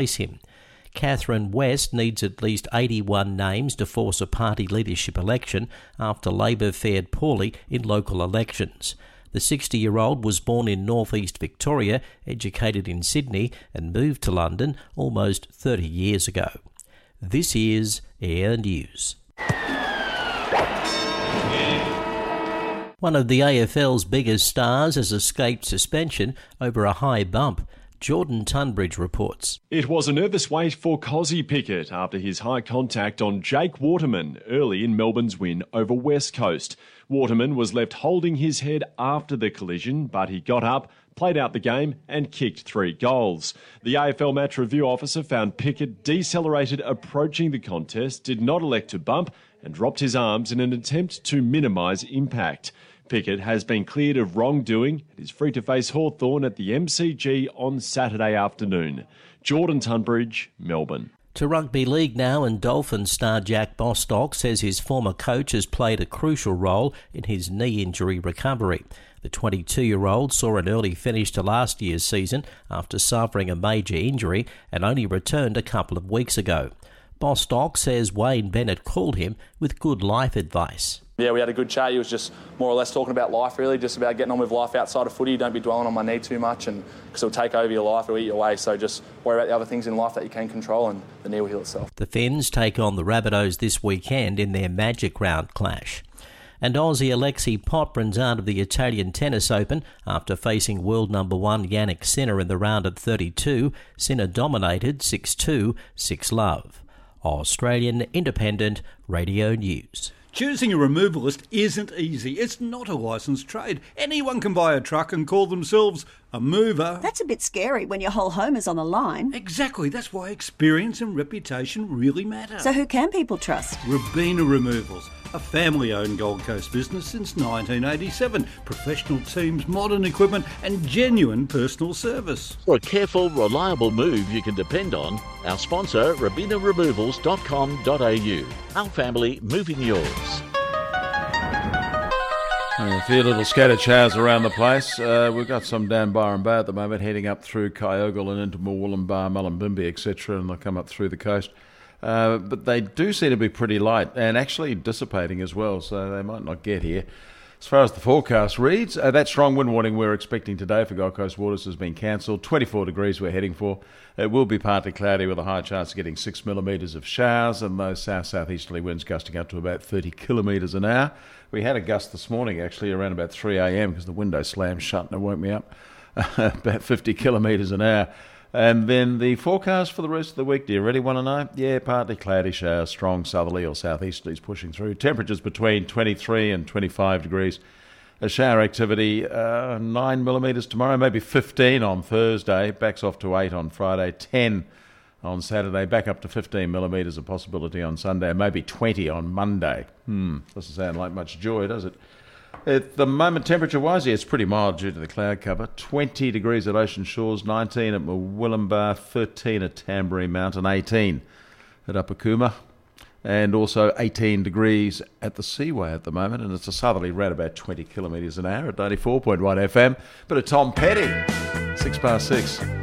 him. Catherine West needs at least 81 names to force a party leadership election after Labor fared poorly in local elections. The 60-year-old was born in northeast Victoria, educated in Sydney and moved to London almost 30 years ago. This is Air News. One of the AFL's biggest stars has escaped suspension over a high bump. Jordan Tunbridge reports. It was a nervous wait for Kozzy Pickett after his high contact on Jake Waterman early in Melbourne's win over West Coast. Waterman was left holding his head after the collision, but he got up, played out the game and kicked 3 goals. The AFL match review officer found Pickett decelerated approaching the contest, did not elect to bump and dropped his arms in an attempt to minimise impact. Pickett has been cleared of wrongdoing and is free to face Hawthorn at the MCG on Saturday afternoon. Jordan Tunbridge, Melbourne. To rugby league now, and Dolphins star Jack Bostock says his former coach has played a crucial role in his knee injury recovery. The 22-year-old saw an early finish to last year's season after suffering a major injury and only returned a couple of weeks ago. Bostock says Wayne Bennett called him with good life advice. Yeah, we had a good chat. He was just more or less talking about life, really, just about getting on with life outside of footy. Don't be dwelling on my knee too much, and because it'll take over your life, it'll eat you away. So just worry about the other things in life that you can control, and the knee will heal itself. The Finns take on the Rabbitohs this weekend in their Magic Round clash. And Aussie Alexei Poprin's out of the Italian Tennis Open after facing world number 1 Jannik Sinner in the round of 32. Sinner dominated 6-2, 6-love. Australian Independent Radio News. Choosing a removalist isn't easy. It's not a licensed trade. Anyone can buy a truck and call themselves a mover. That's a bit scary when your whole home is on the line. Exactly. That's why experience and reputation really matter. So who can people trust? Robina Removals, a family-owned Gold Coast business since 1987. Professional teams, modern equipment and genuine personal service. For a careful, reliable move you can depend on, our sponsor, RobinaRemovals.com.au. Our family moving yours. A few little scattered showers around the place. We've got some down Byron Bay at the moment, heading up through Kyogle and into Murwillumbah, Mullumbimby, etc., and they'll come up through the coast. But they do seem to be pretty light and actually dissipating as well, so they might not get here. As far as the forecast reads, that strong wind warning we're expecting today for Gold Coast waters has been cancelled. 24 degrees we're heading for. It will be partly cloudy with a high chance of getting 6 millimetres of showers, and those south-southeasterly winds gusting up to about 30 kilometres an hour. We had a gust this morning actually around about 3 a.m. because the window slammed shut and it woke me up. About 50 kilometres an hour. And then the forecast for the rest of the week, do you really want to know? Yeah, partly cloudy showers, strong southerly or southeasterlies pushing through. Temperatures between 23 and 25 degrees. A shower activity, 9 millimetres tomorrow, maybe 15 on Thursday. Backs off to 8 on Friday, 10 on Saturday, back up to 15 millimetres of possibility on Sunday, maybe 20 on Monday. Doesn't sound like much joy, does it? At the moment, temperature-wise, yeah, it's pretty mild due to the cloud cover. 20 degrees at Ocean Shores, 19 at Murwillumbah, 13 at Tamborine Mountain, 18 at Upper Cooma, and also 18 degrees at the Seaway at the moment, and it's a southerly around about 20 kilometres an hour at 94.1 FM. Bit of Tom Petty, 6 past 6.